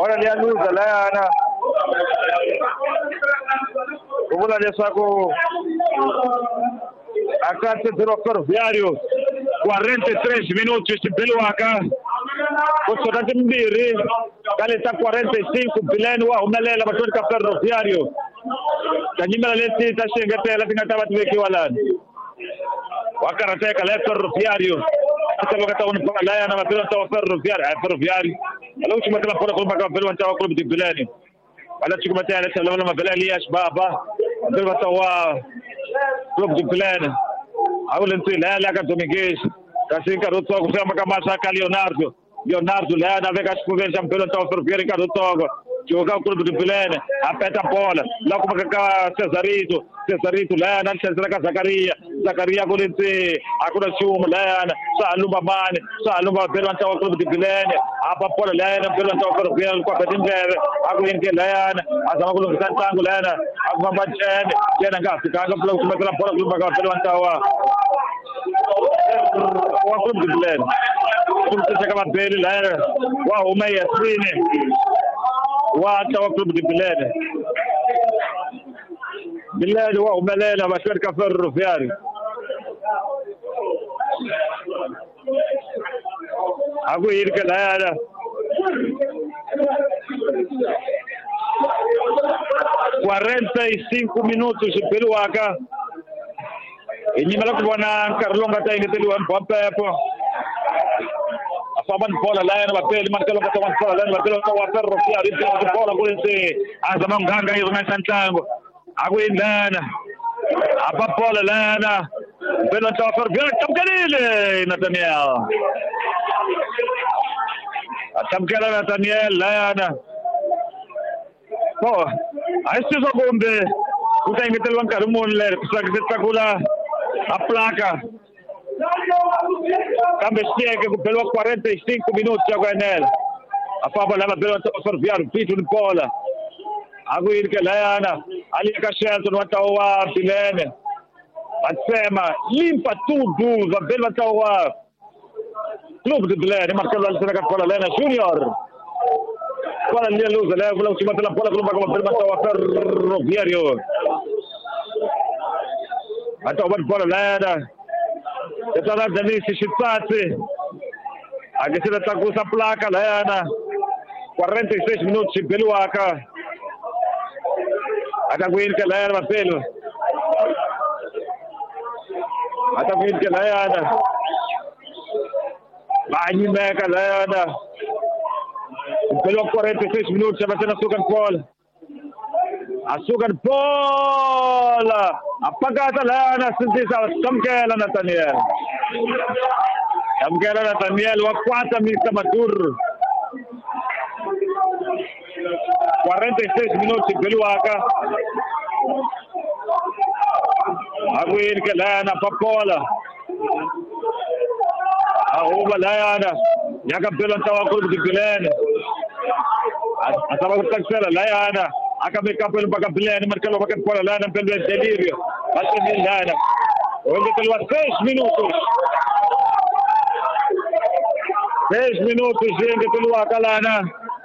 Ora liyaluza lana. Vula leswaku akatse Ferroviario 43 minutos xibeliwaka kusuka timbirhi ka leta 45 bileni wa humelela vahlori ka Ferroviario tanyimela leti ta xengetela ti nga ta va ti vekiwa lana wa karateka la Ferroviario ka ta vona la yana va pela ta Ferroviario alo chimatela pora ku maka pela ta ku di bileni ala chimatela ta la mavela Elias Baba pela ta wa club di bileni awulenzi la ka Domingues kasi karuto ku sama ka Masaka Leonardo lá na vega escover já pelo tal Ferroviário que togo jogar o clube do Belém apeta a bola lá como que Cesarito lá na Cesar Zacaria golete agora chuma lá Salumba Mane Salumba pelo tal clube do Belém a bola lá na pelo tal Ferroviário com a pedinha agora que lá a sama clube Santango lá agora batem já na gasta caga pelo como que a bola clube pelo tal o clube do Belém Kunti kama beli la wa umeya swine wa tawa club di Bilal wa umelela bashirika Ferroviario agu irka la 45 minutos peluaka inyimela kubona Carlonga taingeteliwa mpapepo afaban bola la yana bapeli markelo katawan bola la markelo kawa Ferroviario ipela bola kulense azama nganga hizo na Santango agwin lana apa bola lana pela ta Ferroviario tamkalile Nathaniel lana aisizo bombe utaingetelwa nkarumule kusakula a placa Kambe siege kupelwa 45 minutos agora nela. A fava leva pelo Ferroviario Pito de bola. Agora ele que lana ali a cacheta no ataua Bilene. Atsema limpa tudo, va pelo ataua. Clube de Bilene, marcando ali na bola Lena Junior. Bola ali a luz, leva o último pela bola como pelo ataua Ferroviario. Ataua bola Lena. Tentando Denise Chipati. Aqui se está com essa placa, Leana. 46 minutos de Beluaca. A Caguin que Leana, pelo. A Caguin que Leana. Vai Meca, Leana. Pelo 46 minutos, já vai ter Açúcar Bola. Açúcar Bola. Apagada Leana, sentisa Tamkela Nathaniel. Tamkela Nathaniel wa kwanza Mr. Matur. 46 minutos Beluaca. Aguir que Leana Papola. Aoba Leana. Yaga pelo tawa clube de Belém. Atava terceira Leana. Acabei pelo Bilene, marcando o pacote para Leana pelo Delírio. Até Leana. Onde pelo 6 minutos. 6 minutos gente pelo Acalana.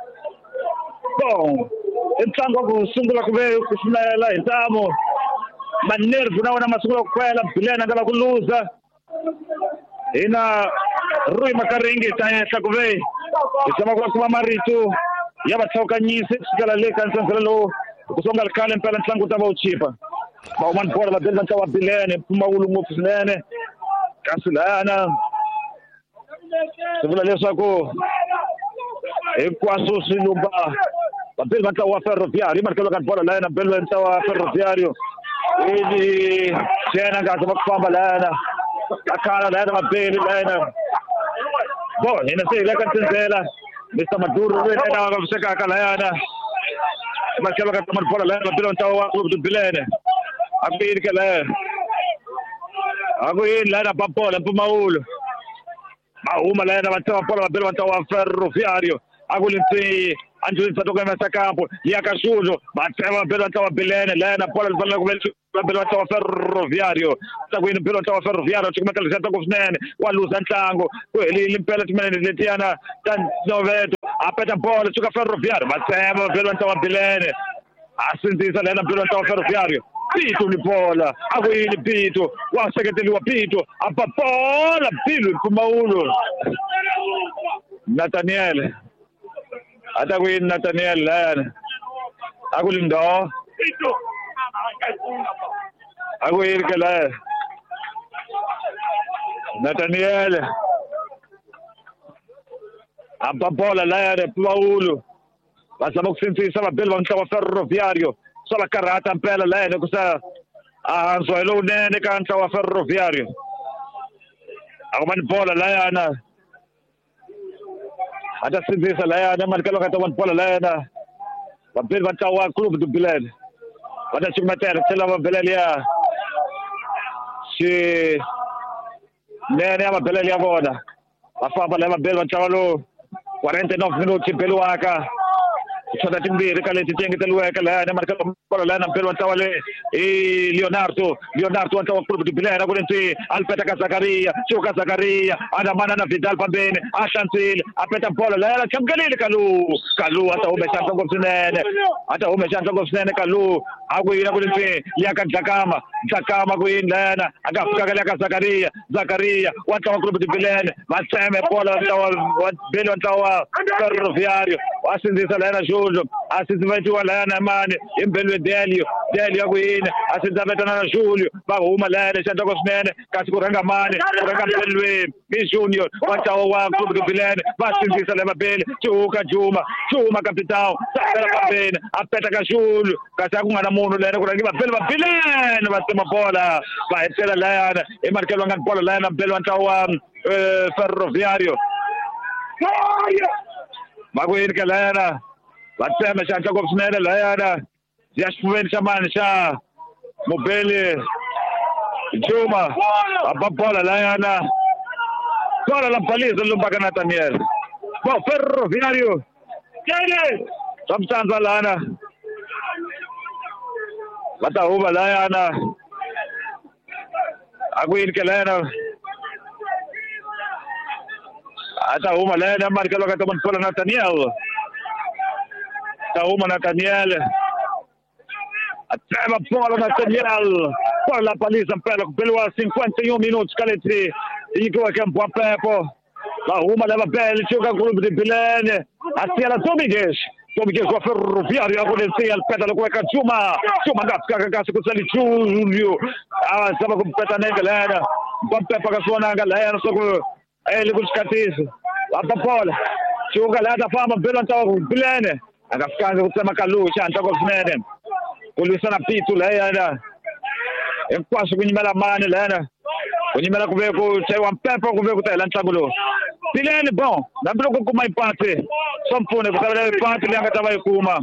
Bom, então com sungula que veio com lá então, mas nervo não na masungula com ela, Bilene aquela com luza. E na Rui Macaringue tá essa que veio. Estamos com a Marito. Yaba toka nyisi sikala leka nsanzalo kusonga kale mpela ntlangu taba uchipa ba man bora ba delta tawa Bilene puma ulu mufulene kasulana sebula lesako ekwaso silumba ba delta tawa Ferroviario markelo kan bora lana delta tawa Ferroviario ili tena ngaza bakufamba lana akala lana ba beli lana bo ina sei leka ntsenzela Mr. Maduro na kumseka Kalayana. Marcelo ka tamar bola la pelo tawa clube do Bilene. Abir que lá. Agora lá na Papola pro Maúlo. Maúma lá na tawa bola pelo tawa Ferroviario. Agora tem Angelino toka nessa campo. E a Cachujo bateu pelo tawa Bilene lá na bola pelo tawa Ferroviario. Tá vindo pelo tawa Ferroviario, chega mais com os nene. O Luz Santango, ele limpela também de Tiana, tan noveto. apeta bola suka Ferroviário Matsema pelo ntava Bilene asinzisa lena pelo ntava Ferroviário Pito ni bola akwini Pito waseketeliwa Pito apa bola Pilo Pumaulo Nathaniel atakwini Nathaniel lena akulindo Pito akwini kala Nathaniel apa bola lena Pumaulo bazama ukusinzisa ababheli bantaba Ferroviário sola karata mpela lena kusa ahanzwa lo nene kanhla wa Ferroviário akumani bola lana ata sinzisa lana markalo kata wan bola lana babheli bantaba Clube do Bilene bata chimatera tela babheli ya si nene ababheli ya bona bafamba la babheli bantaba lo 49 minutos pelo aka Soda timbiri kale titengi telueka lana markalo bola lana pelo antawale Leonardo antawa Clube do Bilene akulenti alpeta Zakaria chuka Zakaria ana mana na Vidal pambeni Ashantil apeta bola lana chamgalile kalu ata umeshanta ngomsinene kalu akuina kulenti yaka Zakama kuindana akafika kale Zakaria wantawa Clube do Bilene Matseme bola belo antawa Ferroviário asinzisa lana Júlio asizivetiwa lana mani imbelwe Delio akuina asizabetana na Júlio bahuma lana shantoko sinene kasi kuranga mani kuranga mbelwe Junior wantawa wa Clube do Bilene basinzisa lema bele chuka Juma kapitao sapela pambeni apeta ka Júlio kasi akungana munhu lana kurangiwa bele ba Bilene basema bola bahetela lana imarkelwa ngani bola lana bele wantawa Ferroviário makwini ka lana batsema shantoko sinene lana yasifuveni xamani xa Mobele Juma ababola lana bola la baliza lumbaka Nathaniel Ferroviário samsanza lana batahuma lana akwini ke lana atahuma lana markalo kata bola Nathaniel tahuma Nathaniel atreva bola Nathaniel por la baliza pelo 51 minutos caleti ikiwa campo a Pepo tahuma leva bele chuka Clube do Bilene asiela Domingues wa Ferroviário akulenti alpeta lokuweka Juma ngapika kasi kusali Júlio awasaba kumpeta nengelena bampepa kasona ngalena soku likusikatisi apapola chuka lata fama belo ntawa Bilene akafika kusema kalu shantoko sinene kulisana Pito lena enkwaso kunyimela mani lena kunyimela kuveku chewa mpepo kuveku tela ntsagulo Bilene bon nambilo kukuma ipate sompune kusabela ipate lianga tava ikuma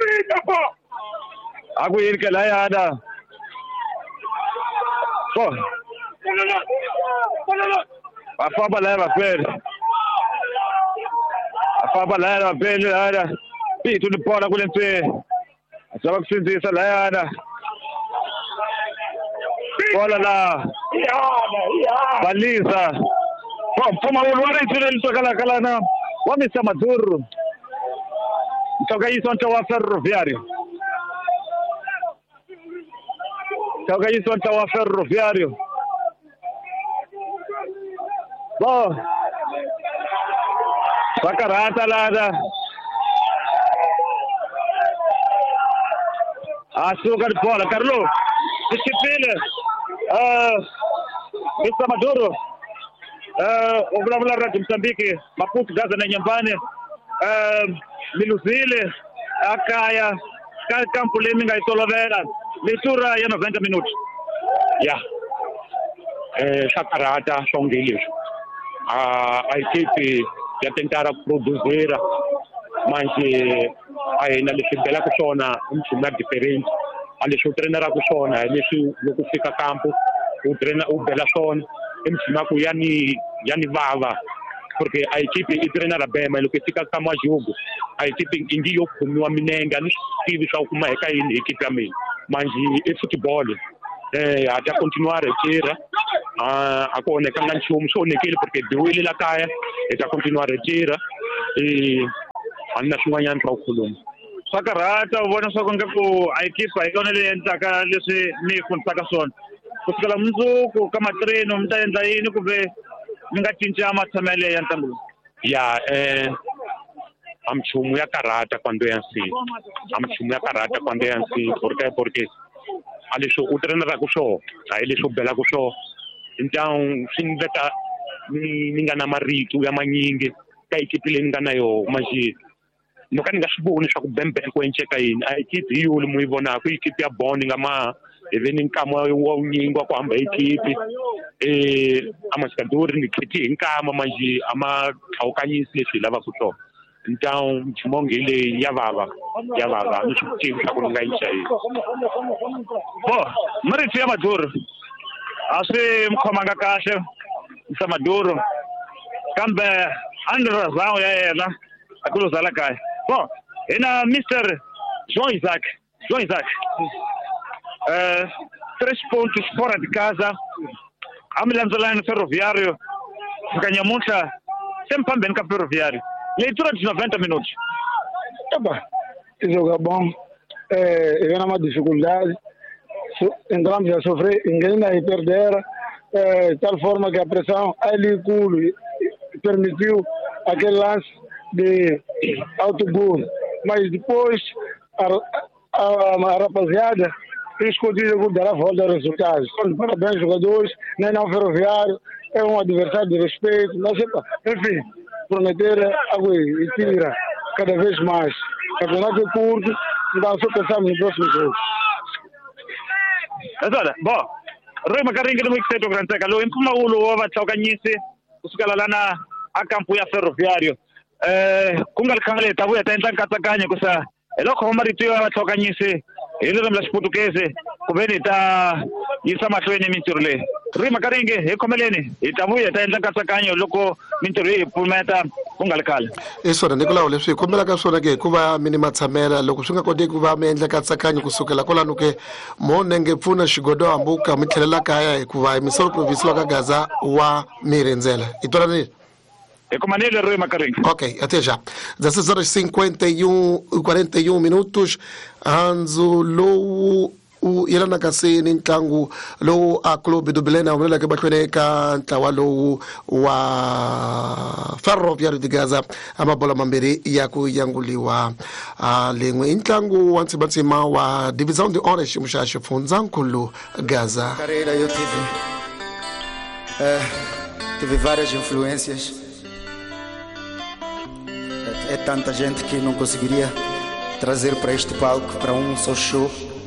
akuyirike layana afaba laya bapeli lana Pito ni bola kulenti asaba kusinzisa layana bola la baliza mpuma ulwaritule litokalakalana wamisa Maduro mtokaiso ntawa Ferroviário sakarata lada asuka bola Carlo discipline Mr. Maduro uvulavula Mozambique Maputo Gaza na nyambani miluzile akaya kampo lemi nga itolovela misura ya 90 minutos sakarata songilho a equipe ya tentara produzir mas ainda lhe fidela com sona uma diferente ali o treinador com sona ele no fica campo o treinador o Belason emsima ku yani vava porque a equipe treina bem mas o que fica como a jogo a equipe indio como a minenga não tive só como é que a equipe também mas e futebol até continuar a tirar a conectar com o som naquele porque deu ele lá caia e já continuar a tirar e a ni na swin'wanyana swa ku khuluma. Swa karhata u vona swa ku ngaku a ekipa hi yona leyi endlaka leswi mi hi fundisaka swona kusukela mundzuku ka matreni mi ta endla yini kumbe mi nga cinca matshamelo ya ntlangu lowu? Ya a minchumu ya karhata quando é assim. A minchumu ya karhata quando é assim porque a leswi u treneraku swona a hi leswi u belaka swona. Então swi ni veka ni nga na marito ya manyingi ka ekipi leyi ni nga na yona manjhe no ka ni nga swi voni swa ku bembele ku enceka yini a ekipi hi yoli mu yi vonaka i ekipi ya bond nga ma eveni nkama wa unyingi wa ku hamba ekipi a masikadori ni kheti hi nkama manjhe a ma tlhawukanyisi leswi hi lavaka swona. Então nchumu onge leyi ya vava ni swi tivi swa ku ni nga yi yini. Marito ya Maduro a swi mi khomanga kahle sa Maduro kambe a ni razangu ya yena a ku lo zala kaya. Hi na Mr. João Isaac 3 pontos fora de casa a mi landzelani Ferroviário fika nyamuntlha sempre phambeni ka Ferroviário leitura de 90 minutos. Isso é bom. É uma dificuldade. Entramos a sofrer, ninguém a perder, tal forma que a pressão ali permitiu aquele lance de autogol. Mas depois a rapaziada escolheu dar a volta aos resultados. Parabéns, jogadores, nem não Ferroviário, é um adversário de respeito, mas enfim, prometer algo e tira cada vez mais. Campeonato é curto, então só pensamos no próximo jogo. Bom, Rui Makaringa no Wikseto Granteka, lo impumaulo wa vatlhawukanyisi kusukela lana a kampu ya Ferroviário. Ku nga likhangale ta vuya ta endla nkatsakanyo kusa hi loko homa marito ya vatlhawukanyisi hi ririmi ra Xiputukezi ku ve ni ta yisa mahlweni mintirho leyi. Rui Makaringa hi khomeleni hi ta vuya ta endla nkatsakanyo loko mintirho yi pfumeta ku nga likhale. I swona Nikolawu leswi hi kombelaka swona ke hikuva mi ni matshamela loko swi nga koteki ku va mi endla nkatsakanyo kusukela kwalano ke mo nenge pfuna xigodo hambuka mi tlhelela kaya hikuva hi misolo provinsi wa ka Gaza wa mi rindzela hi twananile. Comanele Rui Makaringa. Ok, até já. 16 horas 41 minutos. Hanzu lowu yelana kasi ni ntlangu lowu a clube do Belém humelela ke mahlweni ka ntlawa lowu wa Ferroviário de Gaza amabola mambiri ya ku yanguliwa lengwe i ntlangu wa ntshima wa Divisão de Honra ximuxa xifundzankulu Gaza. Carreira eu tive várias influências. É tanta gente que não conseguiria trazer para este palco, para um só show.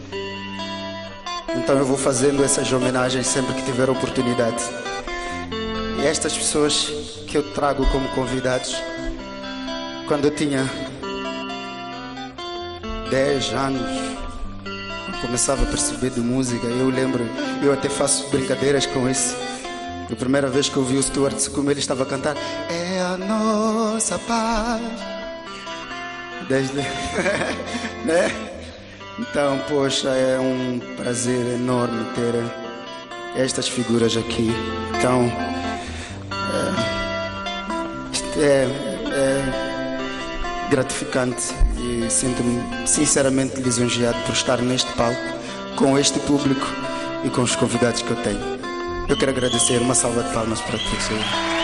Então eu vou fazendo essas homenagens sempre que tiver oportunidade. E estas pessoas que eu trago como convidados, quando eu tinha 10 anos, começava a perceber de música. Eu lembro, eu até faço brincadeiras com isso. A primeira vez que eu vi o Stuart, como ele estava a cantar, é a nossa paz. Desde, né? Então, poxa, é um prazer enorme ter estas figuras aqui. Então, é gratificante e sinto-me sinceramente lisonjeado por estar neste palco, com este público e com os convidados que eu tenho. Eu quero agradecer, uma salva de palmas para todos.